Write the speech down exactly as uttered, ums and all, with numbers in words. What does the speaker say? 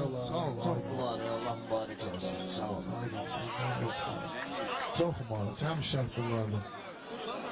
ola. Sağ ol. Çox mübarək, Allah mübarək olsun. Sağ ol. Aynen. Çok mübarək. Həmişə bunlarla.